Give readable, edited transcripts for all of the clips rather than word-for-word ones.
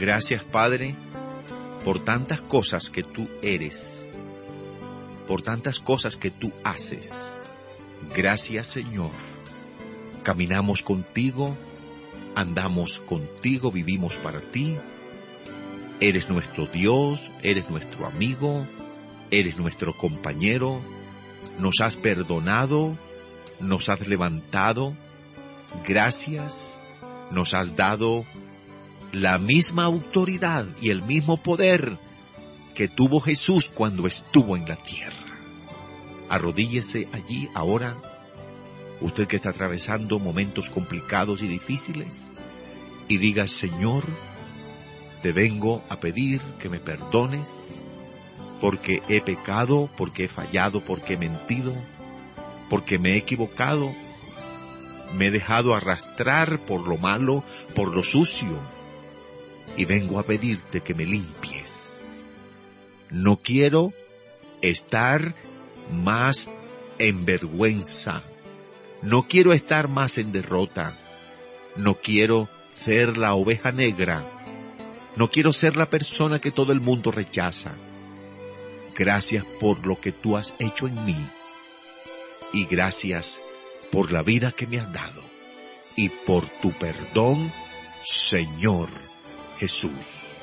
Gracias, Padre, por tantas cosas que tú eres, por tantas cosas que tú haces. Gracias, Señor. Caminamos contigo, andamos contigo, vivimos para ti. Eres nuestro Dios, eres nuestro amigo, eres nuestro compañero. Nos has perdonado, nos has levantado. Gracias, nos has dado la misma autoridad y el mismo poder que tuvo Jesús cuando estuvo en la tierra. Arrodíllese allí ahora, usted que está atravesando momentos complicados y difíciles, y diga: Señor, te vengo a pedir que me perdones, porque he pecado, porque he fallado, porque he mentido, porque me he equivocado, me he dejado arrastrar por lo malo, por lo sucio, y vengo a pedirte que me limpies. No quiero estar más en vergüenza, no quiero estar más en derrota, no quiero ser la oveja negra, no quiero ser la persona que todo el mundo rechaza. Gracias por lo que tú has hecho en mí, y gracias por la vida que me has dado, y por tu perdón, Señor Jesús.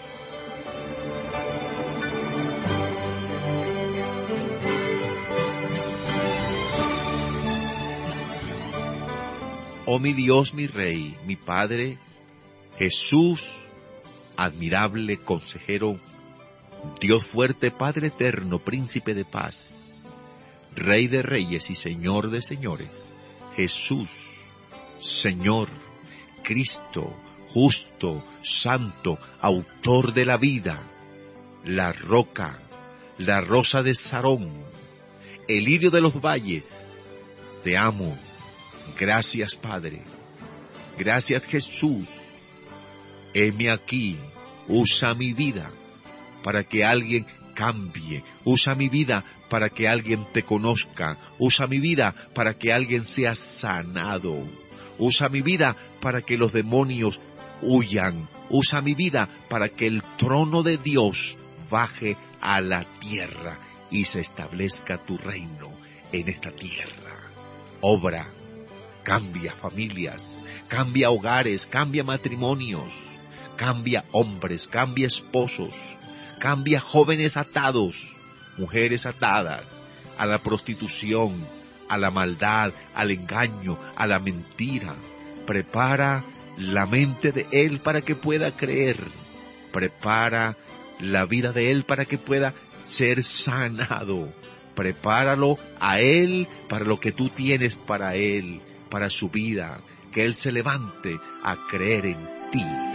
Oh mi Dios, mi Rey, mi Padre, Jesús, admirable consejero, Dios fuerte, Padre eterno, príncipe de paz, Rey de reyes y Señor de señores, Jesús, Señor, Cristo, justo, santo, autor de la vida, la roca, la rosa de Sarón, el lirio de los valles, te amo. Gracias, Padre. Gracias, Jesús. Heme aquí. Usa mi vida para que alguien cambie. Usa mi vida para que alguien te conozca. Usa mi vida para que alguien sea sanado. Usa mi vida para que los demonios huyan. Usa mi vida para que el trono de Dios baje a la tierra y se establezca tu reino en esta tierra. Obra. Cambia familias, cambia hogares, cambia matrimonios, cambia hombres, cambia esposos, cambia jóvenes atados, mujeres atadas a la prostitución, a la maldad, al engaño, a la mentira. Prepara la mente de él para que pueda creer. Prepara la vida de él para que pueda ser sanado. Prepáralo a él para lo que tú tienes para él, para su vida, que él se levante a creer en ti.